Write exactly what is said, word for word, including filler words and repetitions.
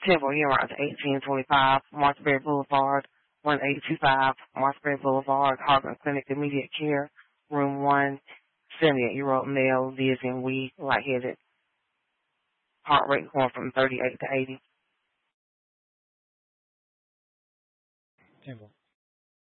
Temple, you're around eighteen twenty-five, Marshberry Boulevard, one eight two five, Marshberry Boulevard, Harvard Clinic, Immediate Care, Room one, seventy-eight-year-old male, lives in weed, lightheaded, heart rate going from thirty-eight to eighty. Temple.